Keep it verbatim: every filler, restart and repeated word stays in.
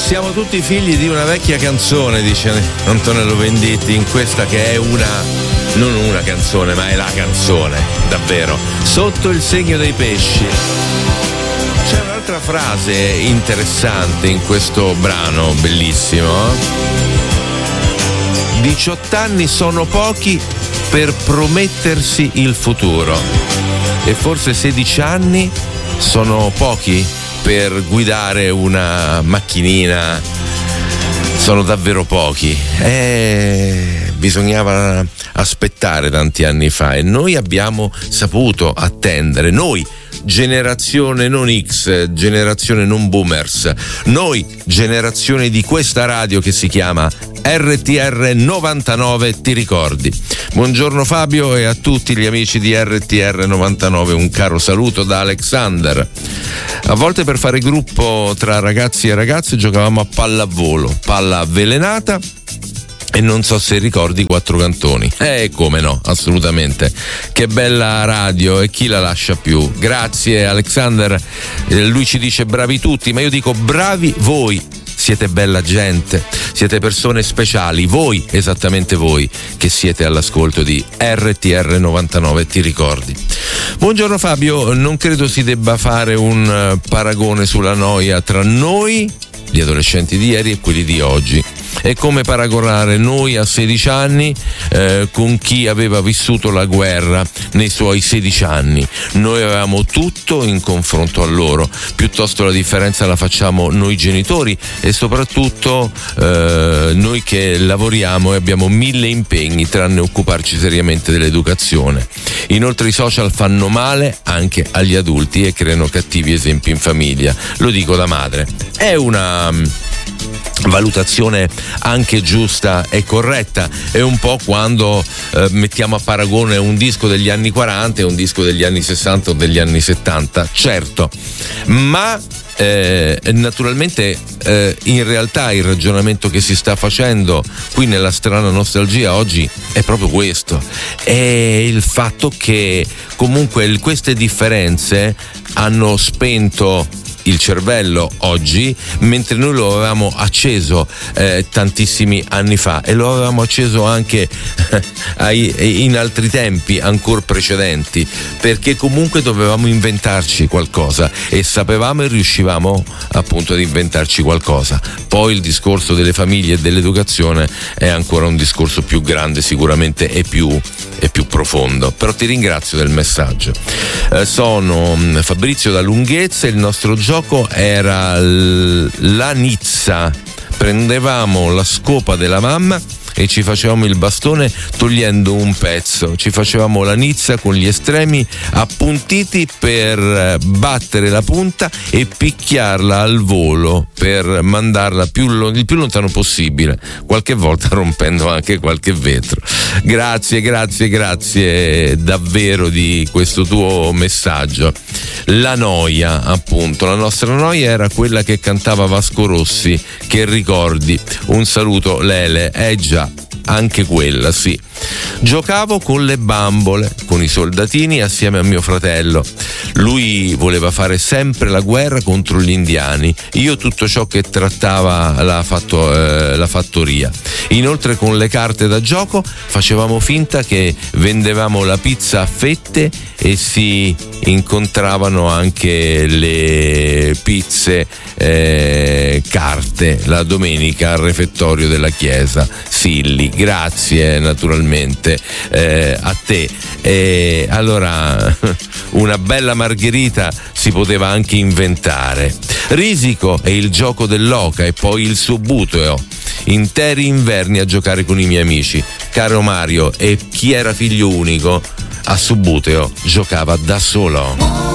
Siamo tutti figli di una vecchia canzone, dice Antonello Venditti, in questa che è una, non una canzone, ma è la canzone, davvero. Sotto il segno dei pesci. C'è un'altra frase interessante in questo brano, bellissimo. diciotto anni sono pochi per promettersi il futuro e forse sedici anni sono pochi per guidare una macchinina, sono davvero pochi. Eh, bisognava aspettare tanti anni fa e noi abbiamo saputo attendere, noi generazione non X, generazione non boomers, noi generazione di questa radio che si chiama R T R novantanove, ti ricordi? Buongiorno Fabio e a tutti gli amici di R T R novantanove un caro saluto da Alexander. A volte per fare gruppo tra ragazzi e ragazze giocavamo a pallavolo, palla avvelenata e non so se ricordi Quattro Cantoni. Eh, come no, assolutamente. Che bella radio e chi la lascia più. Grazie Alexander. Eh, lui ci dice bravi tutti, ma io dico bravi voi. Siete bella gente, siete persone speciali, voi, esattamente voi, che siete all'ascolto di R T R novantanove, ti ricordi? Buongiorno Fabio, non credo si debba fare un paragone sulla noia tra noi, gli adolescenti di ieri, e quelli di oggi. È come paragonare noi a sedici anni eh, con chi aveva vissuto la guerra nei suoi sedici anni. Noi avevamo tutto in confronto a loro, piuttosto la differenza la facciamo noi genitori e soprattutto eh, noi che lavoriamo e abbiamo mille impegni tranne occuparci seriamente dell'educazione. Inoltre i social fanno male anche agli adulti e creano cattivi esempi in famiglia. Lo dico da madre. È una valutazione anche giusta e corretta. È un po' quando eh, mettiamo a paragone un disco degli anni quaranta e un disco degli anni sessanta o degli anni settanta, certo, ma eh, naturalmente eh, in realtà il ragionamento che si sta facendo qui nella strana nostalgia oggi è proprio questo, è il fatto che comunque queste differenze hanno spento il cervello oggi, mentre noi lo avevamo acceso eh, tantissimi anni fa e lo avevamo acceso anche ai, in altri tempi ancora precedenti, perché comunque dovevamo inventarci qualcosa e sapevamo e riuscivamo appunto ad inventarci qualcosa. Poi il discorso delle famiglie e dell'educazione è ancora un discorso più grande sicuramente e più, e più profondo, però ti ringrazio del messaggio. Eh, sono Fabrizio da Lunghezza, il nostro gioco era la Nizza, prendevamo la scopa della mamma e ci facevamo il bastone togliendo un pezzo, ci facevamo la nizza con gli estremi appuntiti per battere la punta e picchiarla al volo per mandarla più lo- il più lontano possibile, qualche volta rompendo anche qualche vetro. Grazie, grazie, grazie davvero di questo tuo messaggio. La noia, appunto, la nostra noia era quella che cantava Vasco Rossi, che ricordi. Un saluto Lele, eh già, anche quella, sì. Giocavo con le bambole, con i soldatini assieme a mio fratello. Lui voleva fare sempre la guerra contro gli indiani, io tutto ciò che trattava la, fatto, eh, la fattoria. Inoltre con le carte da gioco facevamo finta che vendevamo la pizza a fette e si incontravano anche le pizze eh, carte la domenica al refettorio della chiesa. Silli, grazie naturalmente eh, a te. E allora una bella margherita si poteva anche inventare. Risico è il gioco dell'oca e poi il subbuteo. Interi inverni a giocare con i miei amici. Caro Mario, e chi era figlio unico a subbuteo giocava da solo.